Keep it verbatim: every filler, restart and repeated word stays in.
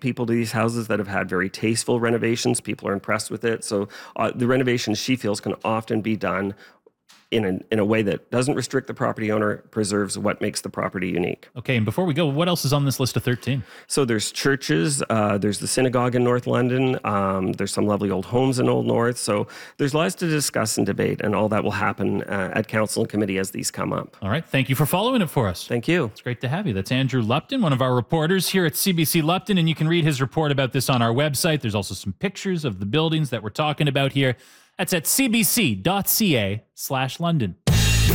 people to these houses that have had very tasteful renovations. People are impressed with it. So uh, the renovations, she feels, can often be done in a, in a way that doesn't restrict the property owner, preserves what makes the property unique. Okay, and before we go, what else is on this list of thirteen? So there's churches, uh, there's the synagogue in North London, um, there's some lovely old homes in Old North. So there's lots to discuss and debate, and all that will happen uh, at council and committee as these come up. All right, thank you for following it for us. Thank you. It's great to have you. That's Andrew Lupton, one of our reporters here at C B C Lupton, and you can read his report about this on our website. There's also some pictures of the buildings that we're talking about here. That's at cbc.ca slash London.